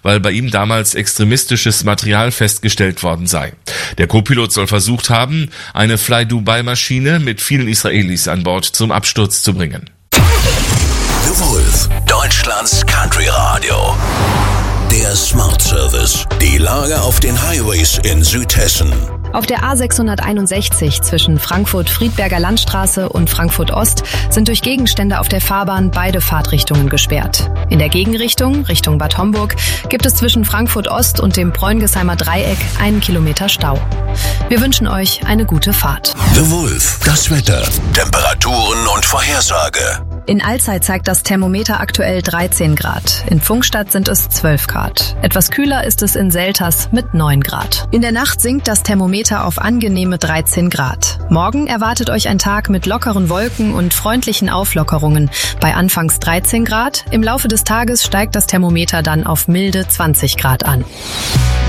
weil bei ihm damals extremistisches Material festgestellt worden sei. Der Co-Pilot soll versucht haben, eine Fly Dubai-Maschine mit vielen Israelis an Bord zum Absturz zu bringen. The Wolf, Deutschlands Country Radio. Der Smart Service. Die Lage auf den Highways in Südhessen. Auf der A661 zwischen Frankfurt-Friedberger Landstraße und Frankfurt-Ost sind durch Gegenstände auf der Fahrbahn beide Fahrtrichtungen gesperrt. In der Gegenrichtung, Richtung Bad Homburg, gibt es zwischen Frankfurt-Ost und dem Bräungesheimer Dreieck 1 Kilometer Stau. Wir wünschen euch eine gute Fahrt. The Wolf, das Wetter, Temperaturen und Vorhersage. In Alzey zeigt das Thermometer aktuell 13 Grad. In Pfungstadt sind es 12 Grad. Etwas kühler ist es in Selters mit 9 Grad. In der Nacht sinkt das Thermometer auf angenehme 13 Grad. Morgen erwartet euch ein Tag mit lockeren Wolken und freundlichen Auflockerungen. Bei anfangs 13 Grad, im Laufe des Tages steigt das Thermometer dann auf milde 20 Grad an.